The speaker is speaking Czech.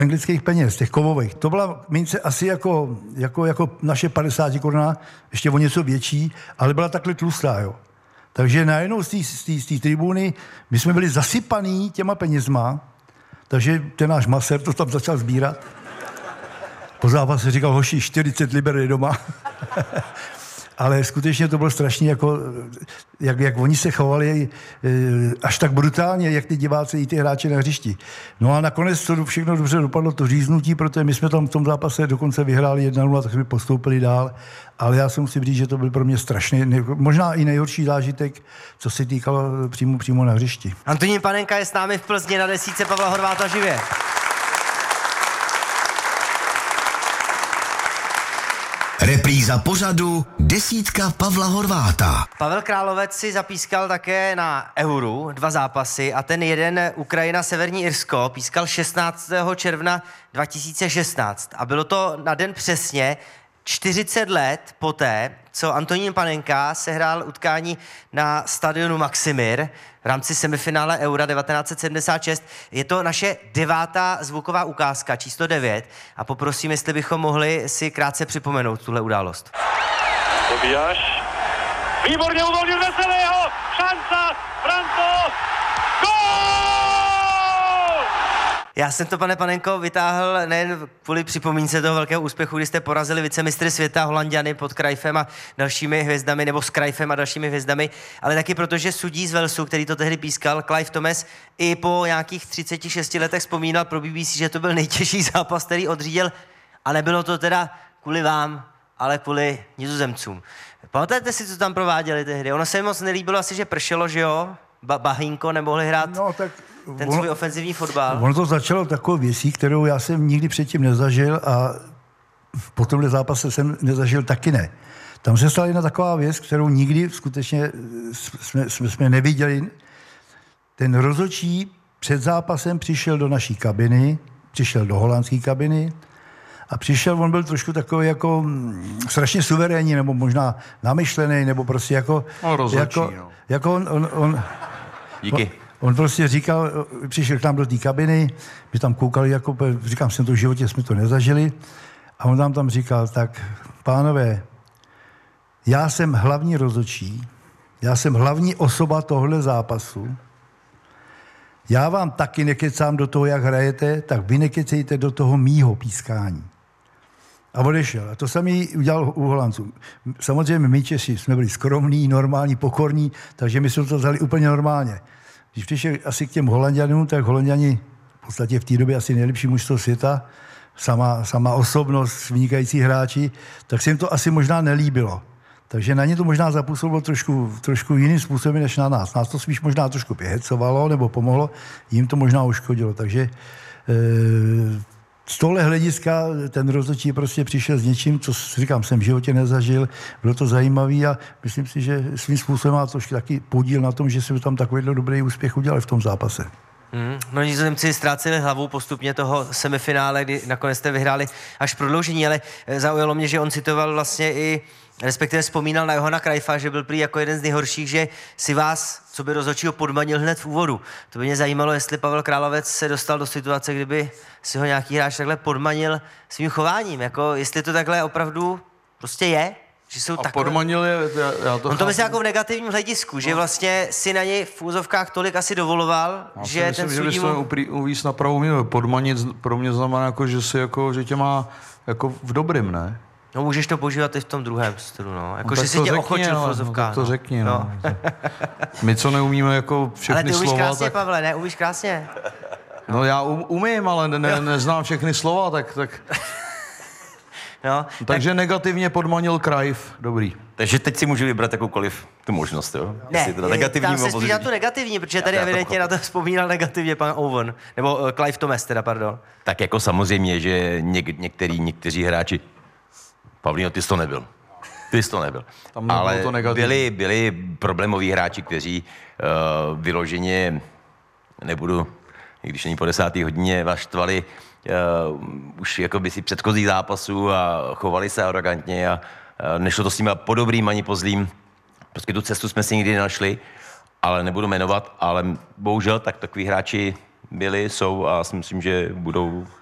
anglických peněz, těch kovových. To byla mince asi jako naše 50 koruna, ještě o něco větší, ale byla takhle tlustá, jo. Takže najednou z té tribuny my jsme byli zasypaný těma penězma, takže ten náš masér to tam začal sbírat. Po zápase říkal, hoši, 40 liber je doma. Ale skutečně to bylo strašně, jako, jak oni se chovali až tak brutálně, jak ty diváci i ty hráči na hřišti. No a nakonec to všechno dobře dopadlo, to říznutí, protože my jsme tam v tom zápase dokonce vyhráli 1-0, tak jsme postoupili dál. Ale já si musím říct, že to byl pro mě strašný, možná i nejhorší zážitek, co se týkalo přímo na hřišti. Antonín Panenka je s námi v Plzni na desítce Pavla Horváta živě. Repríza pořadu desítka Pavla Horváta. Pavel Královec si zapískal také na Euru 2 zápasy a ten jeden Ukrajina Severní Irsko pískal 16. června 2016 a bylo to na den přesně 40 let poté, co Antonín Panenka sehrál utkání na stadionu Maksimir v rámci semifinále Eura 1976. Je to naše 9. zvuková ukázka, číslo 9 a poprosím, jestli bychom mohli si krátce připomenout tuhle událost. Tobiáš, výborně uvolnil Veselého, šanca, Franco, gól! Já jsem to, pane Panenko, vytáhl nejen kvůli připomínce toho velkého úspěchu, kdy jste porazili vicemistry světa Holanďany pod Cruyffem a dalšími hvězdami, nebo s Cruyffem a dalšími hvězdami, ale taky proto, že sudí z Walesu, který to tehdy pískal, Clive Thomas, i po nějakých 36 letech vzpomínal pro BBC, že to byl nejtěžší zápas, který odřídil, a nebylo to teda kvůli vám, ale kvůli Nizozemcům. Pamatujete si, co tam prováděli tehdy? Ono se mi moc nelíbilo asi, že pršelo, že jo? Bahínko, nemohli hrát ten svůj ofenzivní fotbal. Ono to začalo takovou věcí, kterou já jsem nikdy předtím nezažil a po tomhle zápase jsem nezažil taky ne. Tam se stala jedna taková věc, kterou nikdy skutečně jsme neviděli. Ten rozhodčí před zápasem přišel do naší kabiny, přišel do holandské kabiny a přišel, on byl trošku takový jako strašně suverénní, nebo možná namyšlený, nebo prostě jako... No, rozhodčí, jako on díky. On prostě říkal, přišel k nám do té kabiny, my tam koukali, jako, říkám, jsem to v životě, jsme to nezažili, a on nám tam říkal, tak pánové, já jsem hlavní rozhodčí, já jsem hlavní osoba tohle zápasu, já vám taky nekecám do toho, jak hrajete, tak vy nekecejte do toho mýho pískání. A odešel. A to samý udělal u Holandců. Samozřejmě my Češi jsme byli skromní, normální, pokorní, takže my jsme to vzali úplně normálně. Když přišel asi k těm Holanďanům, tak Holanďani v podstatě v té době asi nejlepší mužstvo světa, sama osobnost, vynikající hráči, tak se jim to asi možná nelíbilo. Takže na ně to možná zapůsobilo trošku jiným způsobem než na nás. Nás to spíš možná trošku pěhecovalo nebo pomohlo, jim to možná uškodilo. Takže z tohle hlediska ten rozhodčí prostě přišel s něčím, co říkám, jsem v životě nezažil, bylo to zajímavý a myslím si, že svým způsobem má trošku taky podíl na tom, že jsme tam takovýhle dobrý úspěch udělali v tom zápase. No, Nizozemci ztráceli hlavu postupně toho semifinále, kdy nakonec jste vyhráli až prodloužení, ale zaujalo mě, že on citoval vlastně i, respektive vzpomínal na Johana Cruyffa, že byl prý jako jeden z nejhorších, že si vás, co by rozhodčího, podmanil hned v úvodu. To by mě zajímalo, jestli Pavel Královec se dostal do situace, kdyby si ho nějaký hráč takhle podmanil svým chováním, jako jestli to takhle opravdu prostě je. Že jsou takové... podmanil je, já to on to myslí jako v negativním hledisku, že vlastně si na něj v úzovkách tolik asi dovoloval, že myslím, ten že sudí mu... uvíc na pravou míru. Podmanit pro mě znamená, jako, že, si, jako, že tě má jako v dobrým, ne? No, můžeš to používat i v tom druhém stylu, no. Jako, no, že si tě ochočil v úzovkách. No, to řekni, no. My, co neumíme jako všechny slova... Ale ty umíš krásně, tak... Pavle, ne? Umíš krásně. No, já umím, ale neznám všechny slova, tak... No, takže negativně podmanil Cruyff, dobrý. Takže teď si můžu vybrat jakoukoliv tu možnost, jo? Ne, tam se spíš na tu negativní, protože tady evidentně na to vzpomínal negativně pan Owen, nebo Clive Thomas teda, pardon. Tak jako samozřejmě, že někteří hráči, Pavlíno, ty jsi to nebyl. Ale byli problémoví hráči, kteří vyloženě, nebudu, i když není po 10. hodině, vaštvali už jako by si předchozích zápasů a chovali se arrogantně a nešlo to s nimi po dobrým ani po zlým. Prostě tu cestu jsme si nikdy nenašli, ale nebudu jmenovat, ale bohužel tak takový hráči byli, jsou a si myslím, že budou